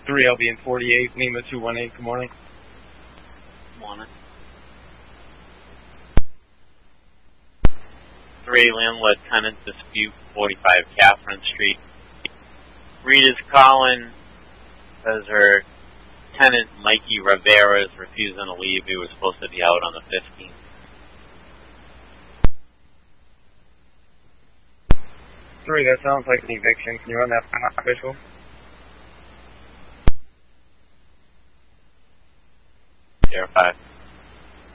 3, I'll be in 48, Lima 218, good morning. Good morning. 3, landlord tenant dispute, 45 Catherine Street. Rita's calling because her tenant, Mikey Rivera, is refusing to leave. He was supposed to be out on the 15th. 3, that sounds like an eviction. Can you run that visual? Verify.